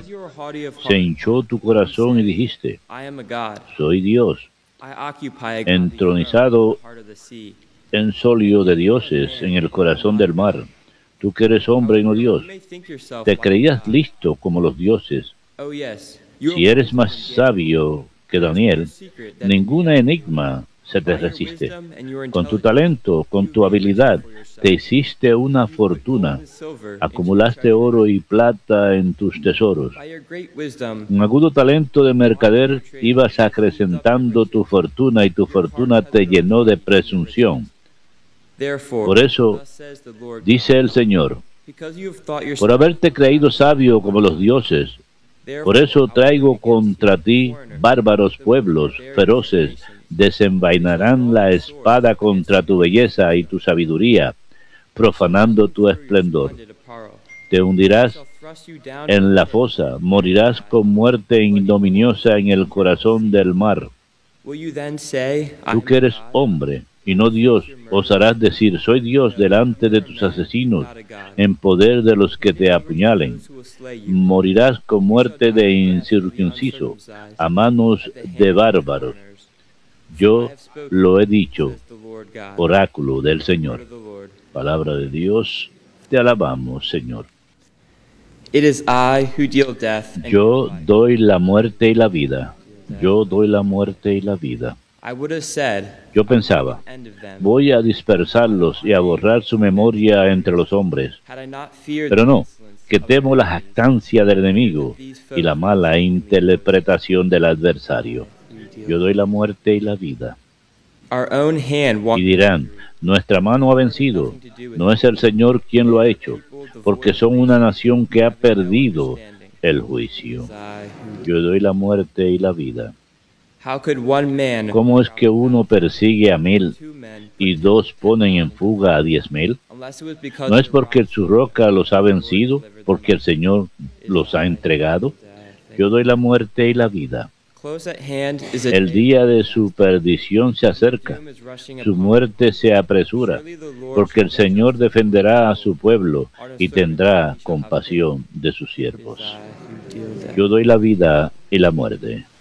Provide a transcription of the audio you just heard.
se hinchó tu corazón y dijiste, soy Dios, entronizado en solio de dioses en el corazón del mar. Tú que eres hombre y no Dios, te creías listo como los dioses. Si eres más sabio que Daniel, ningún enigma se te resiste. Con tu talento, con tu habilidad, te hiciste una fortuna. Acumulaste oro y plata en tus tesoros. Con agudo talento de mercader ibas acrecentando tu fortuna y tu fortuna te llenó de presunción. Por eso, dice el Señor, por haberte creído sabio como los dioses, por eso traigo contra ti bárbaros pueblos feroces, desenvainarán la espada contra tu belleza y tu sabiduría, profanando tu esplendor. Te hundirás en la fosa, morirás con muerte ignominiosa en el corazón del mar. Tú que eres hombre y no Dios, osarás decir, soy Dios delante de tus asesinos, en poder de los que te apuñalen. Morirás con muerte de incircunciso, a manos de bárbaros. Yo lo he dicho, oráculo del Señor. Palabra de Dios, te alabamos, Señor. Yo doy la muerte y la vida. Yo doy la muerte y la vida. Yo pensaba, voy a dispersarlos y a borrar su memoria entre los hombres. Pero no, que temo la jactancia del enemigo y la mala interpretación del adversario. Yo doy la muerte y la vida. Y dirán, nuestra mano ha vencido, no es el Señor quien lo ha hecho, porque son una nación que ha perdido el juicio. Yo doy la muerte y la vida. ¿Cómo es que uno persigue a 1000 y 2 ponen en fuga a 10,000? ¿No es porque su roca los ha vencido, porque el Señor los ha entregado? Yo doy la muerte y la vida. El día de su perdición se acerca, su muerte se apresura, porque el Señor defenderá a su pueblo y tendrá compasión de sus siervos. Yo doy la vida y la muerte.